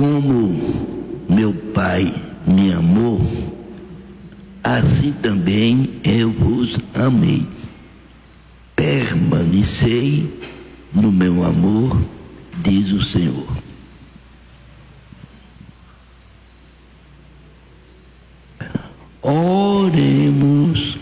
Como meu Pai me amou, assim também eu vos amei. Permanecei no meu amor, diz o Senhor. Oremos.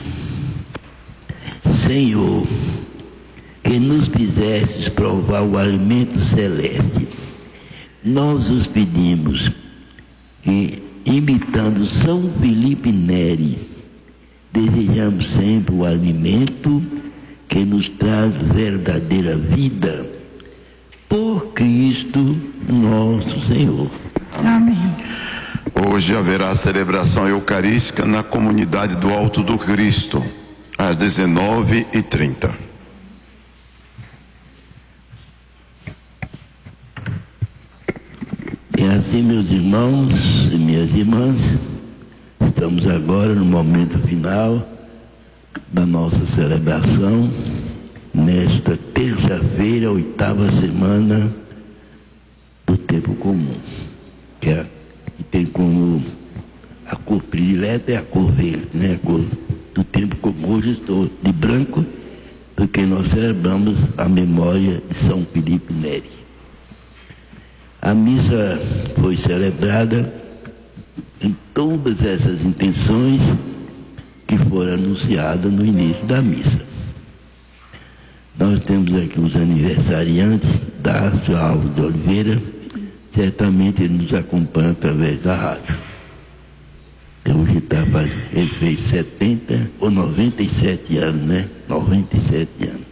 Senhor, que nos fizestes provar o alimento celeste, nós os pedimos que, imitando São Felipe Neri, desejamos sempre o alimento que nos traz verdadeira vida, por Cristo nosso Senhor. Amém. Hoje haverá celebração eucarística na comunidade do Alto do Cristo, às 19h30. E assim, meus irmãos e minhas irmãs, estamos agora no momento final da nossa celebração, nesta terça-feira, 8ª semana do tempo comum, que tem como a cor predileta é a cor verde, né? A cor do tempo comum. Hoje estou de branco, porque nós celebramos a memória de São Felipe Neri. A missa foi celebrada em todas essas intenções que foram anunciadas no início da missa. Nós temos aqui os aniversariantes, Dácio Alves de Oliveira, certamente ele nos acompanha através da rádio. Hoje ele fez 70 ou 97 anos, né? 97 anos.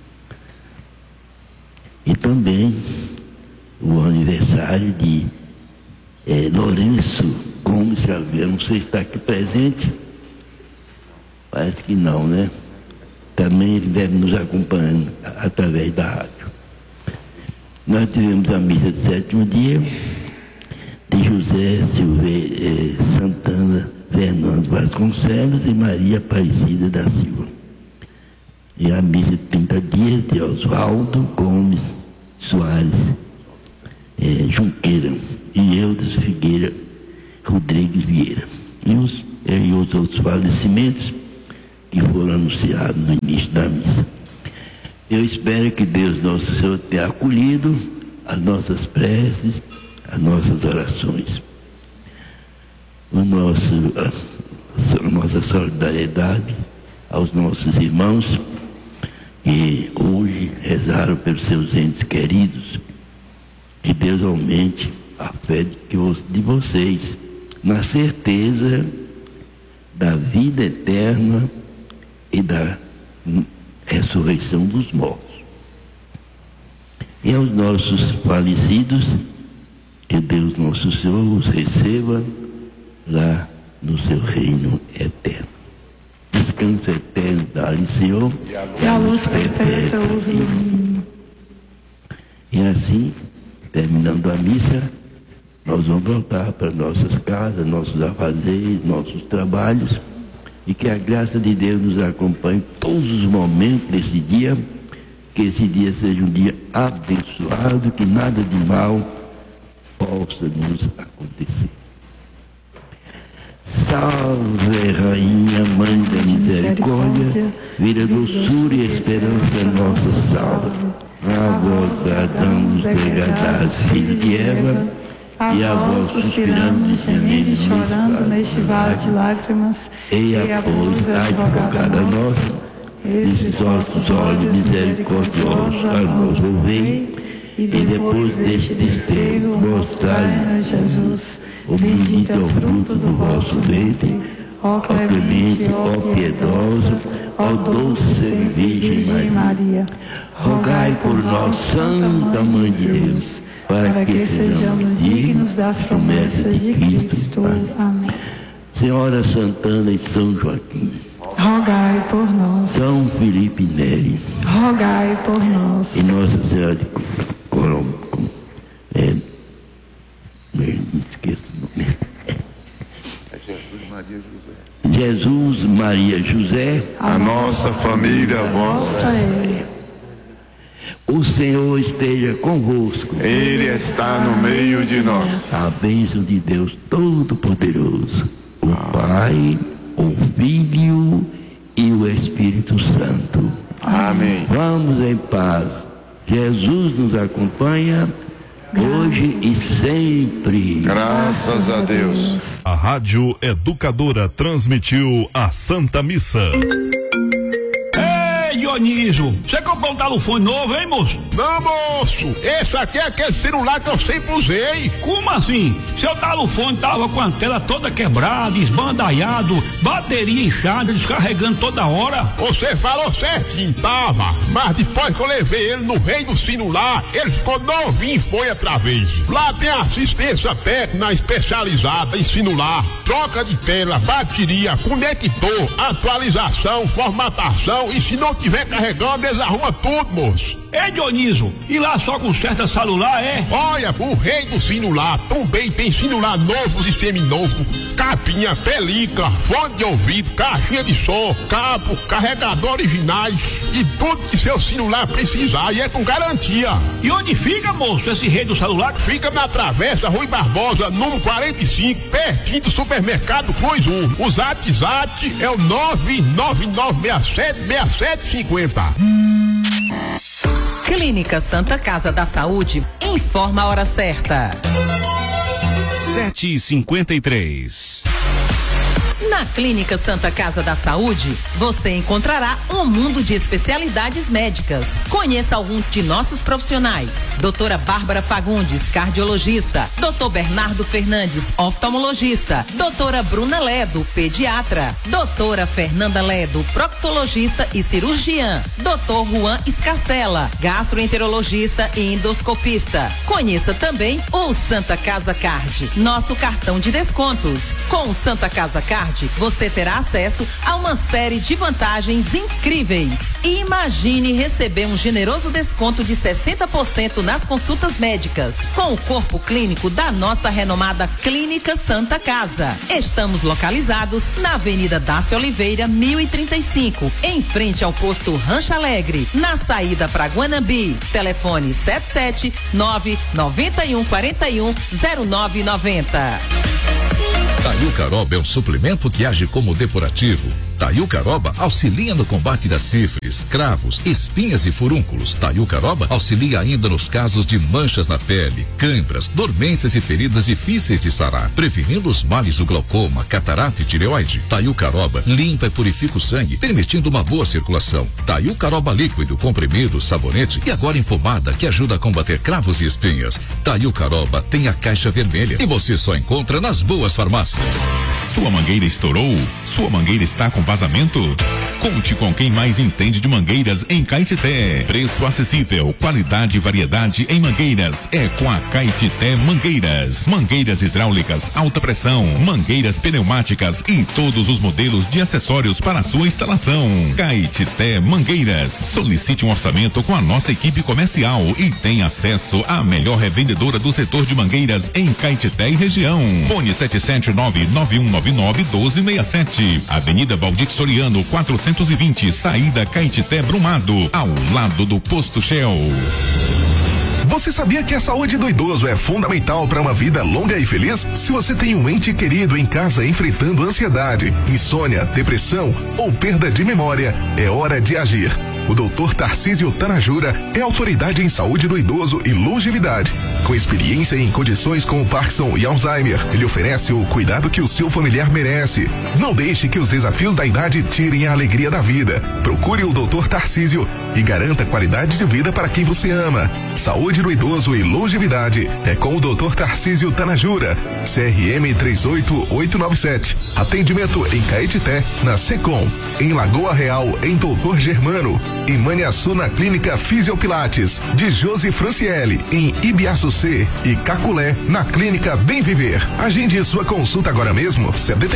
E também o aniversário de Lourenço Gomes Xavier, não sei se está aqui presente, parece que não, né? Também ele deve nos acompanhando através da rádio. Nós tivemos a missa de 7º dia de José Silveira Santana Fernando Vasconcelos e Maria Aparecida da Silva. E a missa de 30 dias de Oswaldo Gomes Soares Junqueira e Eudes Figueira Rodrigues Vieira. E os outros falecimentos que foram anunciados no início da missa. Eu espero que Deus Nosso Senhor tenha acolhido as nossas preces, as nossas orações. A nossa solidariedade aos nossos irmãos que hoje rezaram pelos seus entes queridos. Que Deus aumente a fé de vocês na certeza da vida eterna e da ressurreição dos mortos. E aos nossos falecidos, que Deus Nosso Senhor os receba lá no seu reino eterno. Descanso eterno dá-lhe, Senhor, E a luz perpétua os ilumine. E assim, terminando a missa, nós vamos voltar para nossas casas, nossos afazeres, nossos trabalhos, e que a graça de Deus nos acompanhe em todos os momentos desse dia, que esse dia seja um dia abençoado, que nada de mal possa nos acontecer. Salve, Rainha, Mãe da Misericórdia, vida, doçura e esperança nossa salve. A vós damos degradados, filho de Eva, e a vós suspiramos, gemendo e chorando neste vale de lágrimas, e pois, advogada nossa, esses vossos olhos misericordiosos a nos ouvei, e depois deste desterro mostrai-nos Jesus, o bendito é o fruto do vosso ventre, ó clemente, ó piedoso, ó doce Virgem Maria. Rogai por nós, Santa Mãe de Deus, para que sejamos dignos das promessas de Cristo. Amém. Senhora Santana e São Joaquim, rogai por nós. São Felipe Neri, rogai por nós. E Nossa Senhora de Colombo, não esqueço o nome. Jesus, Maria, José, a nossa família, vossa é. O Senhor esteja convosco. Ele está no meio de nós. A bênção de Deus Todo-Poderoso, o Pai, o Filho e o Espírito Santo. Amém. Vamos em paz. Jesus nos acompanha hoje e sempre. Graças a Deus. A Rádio Educadora transmitiu a Santa Missa. Dionísio, você comprou um telefone novo, hein, moço? Não, moço, esse aqui é aquele celular que eu sempre usei. Como assim? Seu telefone tava com a tela toda quebrada, esbandalhado, bateria inchada, descarregando toda hora. Você falou certinho, tava, mas depois que eu levei ele no rei do celular, ele ficou novinho e foi outra vez. Lá tem assistência técnica especializada em celular, troca de tela, bateria, conector, atualização, formatação e se não tiver carregando, eles arrumam tudo, moço. Ei, Dionísio, e lá só conserta celular, é? Olha, o rei do celular também tem celular novo e seminovo, capinha, película, fone de ouvido, caixinha de som, cabo, carregador originais e tudo que seu celular precisar, e é com garantia. E onde fica, moço, esse rei do celular? Fica na Travessa Rui Barbosa, número 45, pertinho do supermercado Cruz 1. O zap é o 999676750. Clínica Santa Casa da Saúde informa a hora certa. 7h53. Na Clínica Santa Casa da Saúde, você encontrará um mundo de especialidades médicas. Conheça alguns de nossos profissionais. Doutora Bárbara Fagundes, cardiologista. Doutor Bernardo Fernandes, oftalmologista. Doutora Bruna Ledo, pediatra. Doutora Fernanda Ledo, proctologista e cirurgiã. Doutor Juan Escarcela, gastroenterologista e endoscopista. Conheça também o Santa Casa Card, nosso cartão de descontos. Com o Santa Casa Card, você terá acesso a uma série de vantagens incríveis. Imagine receber um generoso desconto de 60% nas consultas médicas, com o corpo clínico da nossa renomada Clínica Santa Casa. Estamos localizados na Avenida Dácio Oliveira, 1035, em frente ao posto Rancho Alegre, na saída para Guanambi. Telefone 77991410990. Taiucaroba é um suplemento que age como depurativo. Taiucaroba auxilia no combate das sífilis, cravos, espinhas e furúnculos. Taiucaroba auxilia ainda nos casos de manchas na pele, câimbras, dormências e feridas difíceis de sarar, prevenindo os males do glaucoma, catarata e tireoide. Taiucaroba limpa e purifica o sangue, permitindo uma boa circulação. Taiucaroba líquido, comprimido, sabonete e agora em pomada, que ajuda a combater cravos e espinhas. Taiucaroba tem a caixa vermelha e você só encontra nas boas farmácias. Sua mangueira estourou? Sua mangueira está com vazamento? Conte com quem mais entende de mangueiras em Caetité. Preço acessível, qualidade e variedade em mangueiras é com a Caetité Mangueiras. Mangueiras hidráulicas, alta pressão, mangueiras pneumáticas e todos os modelos de acessórios para a sua instalação. Caetité Mangueiras. Solicite um orçamento com a nossa equipe comercial e tenha acesso à melhor revendedora do setor de mangueiras em Caetité e região. Fone 77991991267. Avenida Valdir Soriano, 420, saída Caetité Brumado, ao lado do Posto Shell. Você sabia que a saúde do idoso é fundamental para uma vida longa e feliz? Se você tem um ente querido em casa enfrentando ansiedade, insônia, depressão ou perda de memória, é hora de agir. O Dr. Tarcísio Tanajura é autoridade em saúde do idoso e longevidade. Com experiência em condições como Parkinson e Alzheimer, ele oferece o cuidado que o seu familiar merece. Não deixe que os desafios da idade tirem a alegria da vida. Procure o Dr. Tarcísio e garanta qualidade de vida para quem você ama. Saúde do idoso e longevidade é com o Dr. Tarcísio Tanajura. CRM 38897. Atendimento em Caetité, na Secom. Em Lagoa Real, em Doutor Germano. Em Maniaçu, na Clínica Fisiopilates, de Josi Franciele, em Ibiaçu-C e Caculé, na Clínica Bem Viver. Agende sua consulta agora mesmo,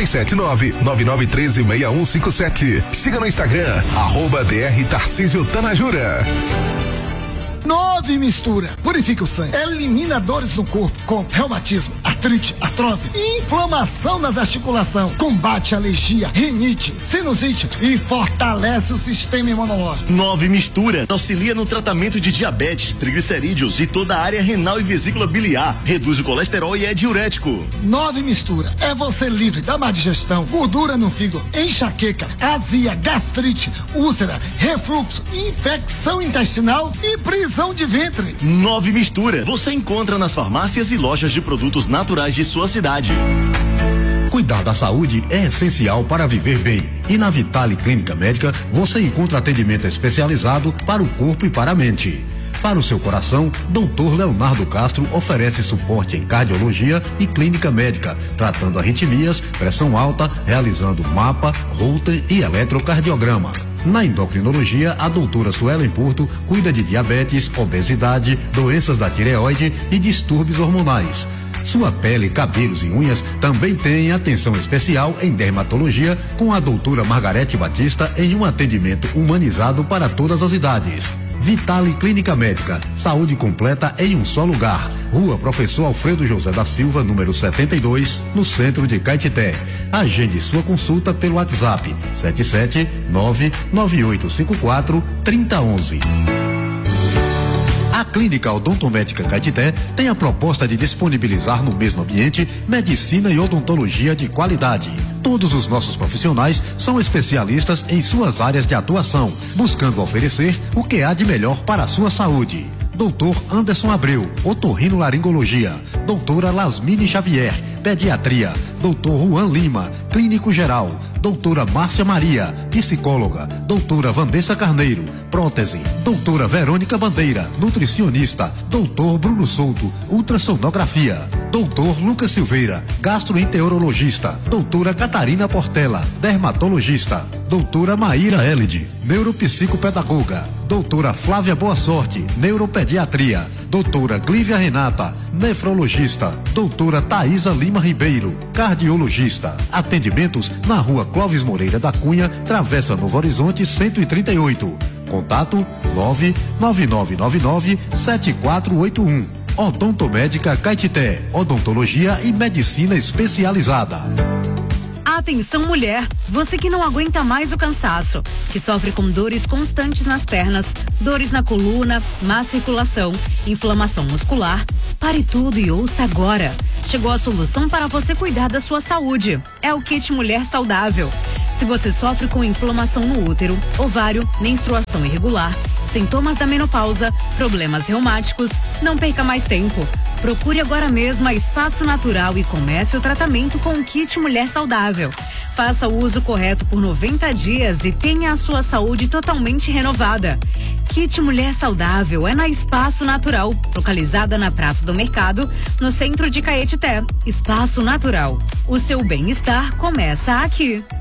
779-9913-6157. Siga no Instagram, @Dr. Tarcísio Tanajura. Nove Mistura purifica o sangue, elimina dores no corpo, com reumatismo, artrite, artrite, artrose, inflamação nas articulações, combate alergia, rinite, sinusite e fortalece o sistema imunológico. 9 Mistura auxilia no tratamento de diabetes, triglicerídeos e toda a área renal e vesícula biliar, reduz o colesterol e é diurético. 9 Mistura é você livre da má digestão, gordura no fígado, enxaqueca, azia, gastrite, úlcera, refluxo, infecção intestinal e prisão de ventre. 9 Mistura você encontra nas farmácias e lojas de produtos naturais de sua cidade. Cuidar da saúde é essencial para viver bem. E na Vitale Clínica Médica você encontra atendimento especializado para o corpo e para a mente. Para o seu coração, Dr. Leonardo Castro oferece suporte em cardiologia e clínica médica, tratando arritmias, pressão alta, realizando mapa, Holter e eletrocardiograma. Na endocrinologia, a doutora Suelen Porto cuida de diabetes, obesidade, doenças da tireoide e distúrbios hormonais. Sua pele, cabelos e unhas também têm atenção especial em dermatologia com a doutora Margarete Batista em um atendimento humanizado para todas as idades. Vitale Clínica Médica, saúde completa em um só lugar. Rua Professor Alfredo José da Silva, número 72, no centro de Caetité. Agende sua consulta pelo WhatsApp 77998543011. A Clínica Odontomédica Caetité tem a proposta de disponibilizar no mesmo ambiente medicina e odontologia de qualidade. Todos os nossos profissionais são especialistas em suas áreas de atuação, buscando oferecer o que há de melhor para a sua saúde. Dr. Anderson Abreu, otorrinolaringologia. Doutora Lasmine Xavier, pediatria. Dr. Juan Lima, clínico geral. Doutora Márcia Maria, psicóloga. Doutora Vanessa Carneiro, prótese. Doutora Verônica Bandeira, nutricionista. Doutor Bruno Souto, ultrassonografia. Doutor Lucas Silveira, gastroenterologista. Doutora Catarina Portela, dermatologista. Doutora Maíra Elide, neuropsicopedagoga. Doutora Flávia Boa Sorte, neuropediatria. Doutora Glívia Renata, nefrologista. Doutora Thaisa Lima Ribeiro, cardiologista. Atendimentos na Rua Clóvis Moreira da Cunha, Travessa Novo Horizonte 138. Contato 99999-7481. Odontomédica Caetité, odontologia e medicina especializada. Atenção mulher, você que não aguenta mais o cansaço, que sofre com dores constantes nas pernas, dores na coluna, má circulação, inflamação muscular, pare tudo e ouça agora. Chegou a solução para você cuidar da sua saúde. É o Kit Mulher Saudável. Se você sofre com inflamação no útero, ovário, menstruação irregular, sintomas da menopausa, problemas reumáticos, não perca mais tempo. Procure agora mesmo a Espaço Natural e comece o tratamento com o Kit Mulher Saudável. Faça o uso correto por 90 dias e tenha a sua saúde totalmente renovada. Kit Mulher Saudável é na Espaço Natural, localizada na Praça do Mercado, no centro de Caetité. Espaço Natural. O seu bem-estar começa aqui.